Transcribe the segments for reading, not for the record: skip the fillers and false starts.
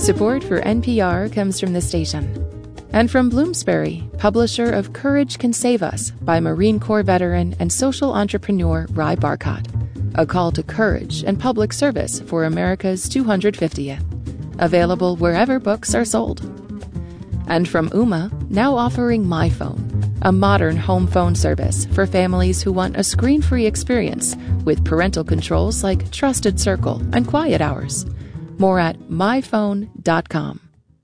Support for NPR comes from the station. And from Bloomsbury, publisher of Courage Can Save Us by Marine Corps veteran and social entrepreneur Ry Barcott. A call to courage and public service for America's 250th. Available wherever books are sold. And from Ooma, now offering MyPhone, a modern home phone service for families who want a screen-free experience with parental controls like Trusted Circle and Quiet Hours. More at myphone.com.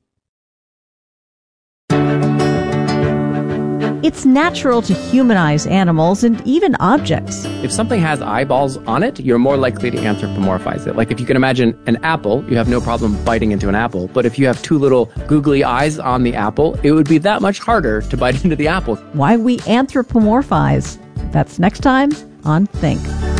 It's natural to humanize animals and even objects. If something has eyeballs on it, you're more likely to anthropomorphize it. Like if you can imagine an apple, you have no problem biting into an apple. But if you have two little googly eyes on the apple, it would be that much harder to bite into the apple. Why we anthropomorphize. That's next time on Think.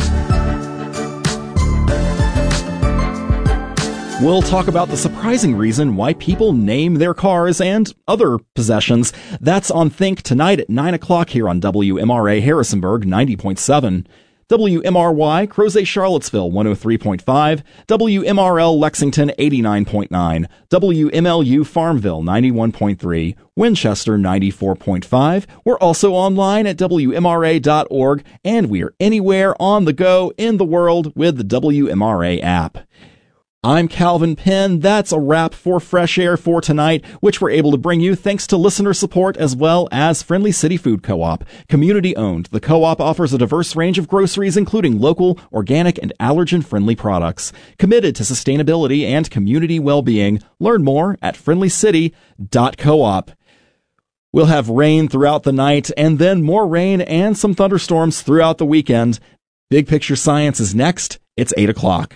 We'll talk about the surprising reason why people name their cars and other possessions. That's on Think tonight at 9 o'clock here on WMRA Harrisonburg 90.7. WMRY Crozet Charlottesville 103.5, WMRL Lexington 89.9, WMLU Farmville 91.3, Winchester 94.5. We're also online at WMRA.org, and we are anywhere on the go in the world with the WMRA app. I'm Calvin Penn. That's a wrap for Fresh Air for tonight, which we're able to bring you thanks to listener support as well as Friendly City Food Co-op. Community owned, the co-op offers a diverse range of groceries, including local, organic, and allergen-friendly products. Committed to sustainability and community well-being. Learn more at friendlycity.coop. We'll have rain throughout the night and then more rain and some thunderstorms throughout the weekend. Big Picture Science is next. It's 8 o'clock.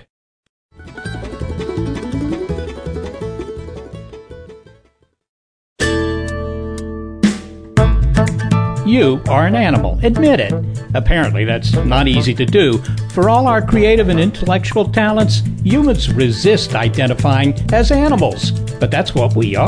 You are an animal. Admit it. Apparently, that's not easy to do. For all our creative and intellectual talents, humans resist identifying as animals. But that's what we are.